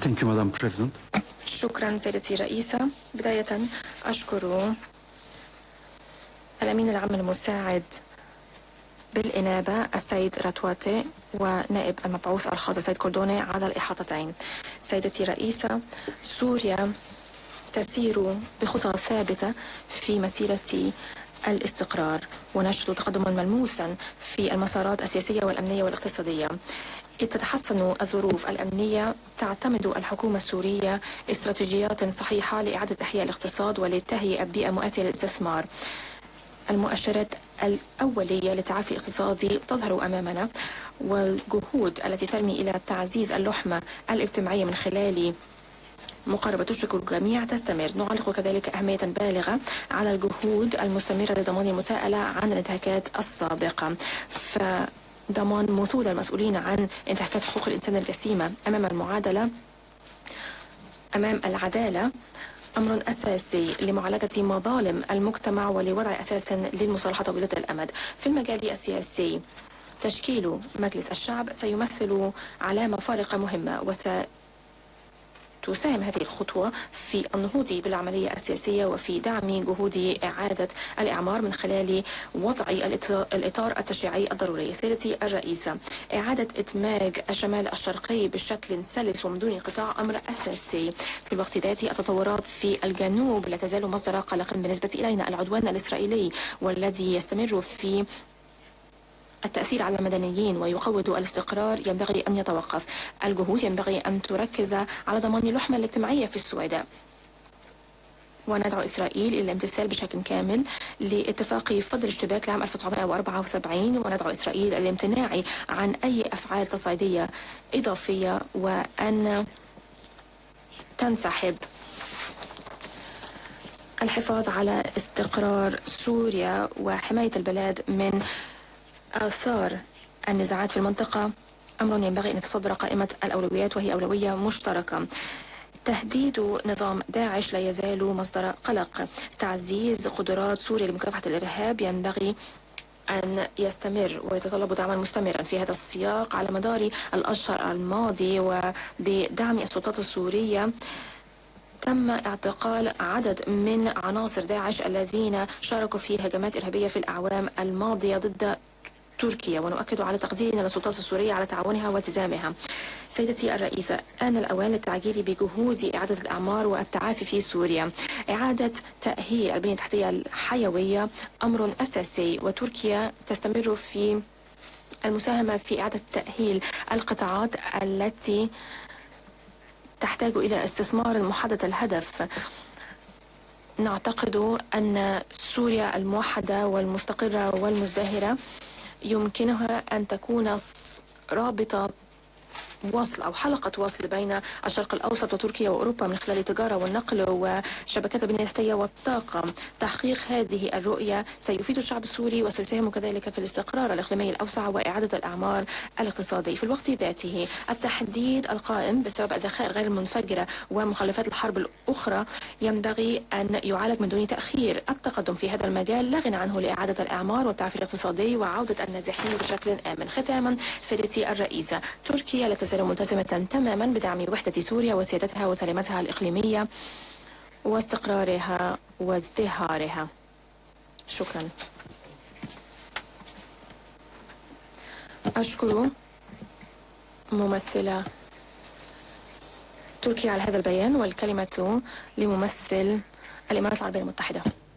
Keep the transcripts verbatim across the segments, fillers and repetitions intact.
Thank you, Madam President. شكرا سيدتي الرئيسة. بداية أشكر الأمين العام المساعد بالإنابة السيد راتواتي ونائب المبعوث الخاص السيد كوردوني على الإحاطتين. سيدتي الرئيسة، سوريا تسير بخطى ثابتة في مسيرة الاستقرار ونشهد تقدما ملموسا في المسارات السياسية والأمنية والاقتصادية. إذ تتحسن الظروف الأمنية تعتمد الحكومة السورية استراتيجيات صحيحة لإعادة إحياء الاقتصاد ولتهيئة بيئة مؤاتية للاستثمار. المؤشرات الأولية للتعافي الاقتصادي تظهر أمامنا، والجهود التي ترمي إلى تعزيز اللحمة الاجتماعية من خلال مقاربة تشرك الجميع تستمر. نعلق كذلك أهمية بالغة على الجهود المستمرة لضمان المساءلة عن الانتهاكات السابقة، فضمان مثول المسؤولين عن انتهاكات حقوق الإنسان الجسيمة أمام المعادلة أمام العدالة أمر أساسي لمعالجة مظالم المجتمع ولوضع أساس للمصالحة طويلة الأمد. في المجال السياسي، تشكيل مجلس الشعب سيمثل علامة فارقة مهمة، وس تساهم هذه الخطوة في النهوض بالعملية السياسية وفي دعم جهود إعادة الإعمار من خلال وضع الإطار التشريعي الضروري. سيدتي الرئيسة، إعادة إدماج الشمال الشرقي بشكل سلس ومن دون انقطاع أمر أساسي. في الوقت ذاته، التطورات في الجنوب لا تزال مصدر قلق بالنسبة إلينا. العدوان الإسرائيلي والذي يستمر في التأثير على المدنيين ويقوض الاستقرار ينبغي أن يتوقف. الجهود ينبغي أن تركز على ضمان اللحمة الاجتماعية في السويداء، وندعو إسرائيل إلى الامتثال بشكل كامل لاتفاق فض الاشتباك لعام ألف وتسعمائة وأربعة وسبعين، وندعو إسرائيل إلى الامتناع عن أي أفعال تصعيدية إضافية وأن تنسحب. الحفاظ على استقرار سوريا وحماية البلاد من آثار النزاعات في المنطقة أمر ينبغي أن يتصدر قائمة الأولويات، وهي أولوية مشتركة. تهديد نظام داعش لا يزال مصدر قلق. تعزيز قدرات سوريا لمكافحة الإرهاب ينبغي أن يستمر ويتطلب دعما مستمرا في هذا السياق. على مدار الأشهر الماضي وبدعم السلطات السورية تم اعتقال عدد من عناصر داعش الذين شاركوا في هجمات إرهابية في الأعوام الماضية ضد تركيا، ونؤكد على تقديرنا للسلطات السورية على تعاونها والتزامها. سيدتي الرئيسة، آن الأوان للتعجيل بجهود إعادة الأعمار والتعافي في سوريا. إعادة تأهيل البنية التحتية الحيوية أمر أساسي، وتركيا تستمر في المساهمة في إعادة تأهيل القطاعات التي تحتاج إلى استثمار محدد الهدف. نعتقد أن سوريا الموحدة والمستقرة والمزدهرة يمكنها أن تكون رابطة وصل أو حلقة وصل بين الشرق الأوسط وتركيا وأوروبا من خلال التجارة والنقل وشبكات البنية التحتية والطاقة. تحقيق هذه الرؤية سيفيد الشعب السوري وسيساهم كذلك في الاستقرار الإقليمي الأوسع وإعادة الأعمار الاقتصادي. في الوقت ذاته، التحديد القائم بسبب الذخائر غير المنفجرة ومخلفات الحرب الأخرى ينبغي أن يعالج من دون تأخير. التقدم في هذا المجال لا غنى عنه لإعادة الأعمار والتعافي الاقتصادي وعودة النازحين بشكل آمن. ختاما سيدتي الرئيسة، تركيا لا تزال ملتزمة تماما بدعم وحدة سوريا وسيادتها وسلامتها الإقليمية واستقرارها وازدهارها. شكرا. أشكر ممثلة تركيا على هذا البيان، والكلمة لممثل الإمارات العربية المتحدة.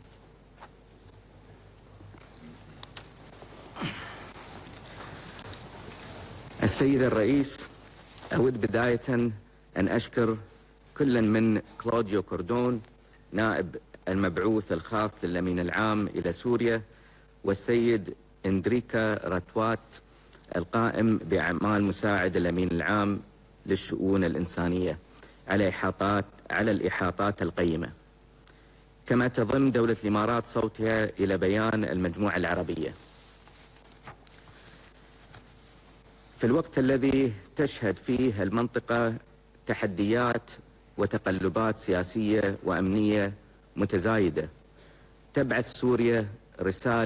السيد الرئيس، أود بداية أن أشكر كل من كلوديو كوردون نائب المبعوث الخاص للأمين العام إلى سوريا، والسيد إندريكا راتوات القائم بأعمال مساعد الأمين العام للشؤون الإنسانية على إحاطات على الإحاطات القيمة. كما تضم دولة الإمارات صوتها إلى بيان المجموعة العربية. في الوقت الذي تشهد فيه المنطقة تحديات وتقلبات سياسية وأمنية متزايدة، تبعث سوريا رسالة